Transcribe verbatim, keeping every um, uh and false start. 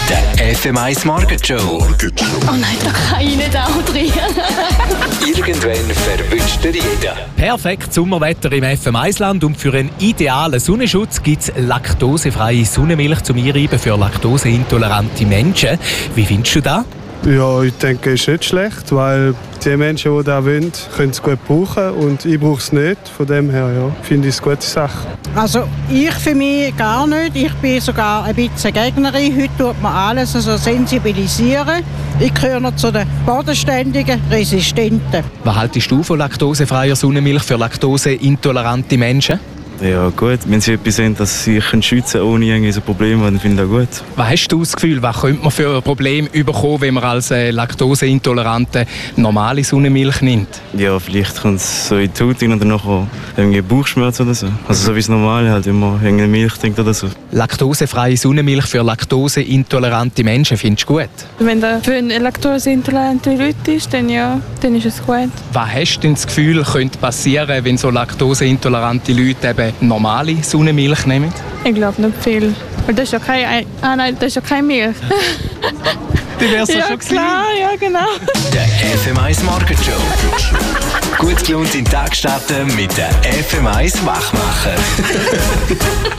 Der F M eins Morgenshow. Oh nein, da kann ich nicht auch drin. Irgendwann verwünscht er jeden. Perfekt Sommerwetter im F M eins Land und für einen idealen Sonnenschutz gibt es laktosefreie Sonnenmilch zum Einreiben für laktoseintolerante Menschen. Wie findest du das? Ja, ich denke, es ist nicht schlecht, weil die Menschen, die das wollen, können es gut brauchen und ich brauche es nicht. Von dem her ja, finde ich es eine gute Sache. Also ich für mich gar nicht. Ich bin sogar ein bisschen Gegnerin. Heute tut man alles also sensibilisieren. Ich gehöre noch zu den bodenständigen Resistenten. Was haltest du von laktosefreier Sonnenmilch für laktoseintolerante Menschen? Ja gut, wenn sie etwas sehen, dass sie sich schützen können, ohne irgendwie so Probleme, dann finde ich das gut. Was hast du das Gefühl, was könnte man für ein Problem bekommen, wenn man als äh, laktoseintolerante normale Sonnenmilch nimmt? Ja, vielleicht kommt es so in die Haut rein oder nachher irgendwie Bauchschmerzen oder so. Also so wie das Normale, halt, wenn man irgendeine Milch trinkt oder so. Laktosefreie Sonnenmilch für laktoseintolerante Menschen findest du gut? Wenn das für laktoseintolerante Leute ist, dann ja, dann ist es gut. Was hast du denn das Gefühl, könnte passieren, wenn so laktoseintolerante Leute eben normale Sonnenmilch nehmen? Ich glaube nicht viel. Weil das ist ja keine, ah nein, das ist ja keine Milch. Die wär's ja, schon klar, ja genau. Der F M eins Morgenshow. Gut gelohnt in den Tag starten mit der F M eins Wachmacher.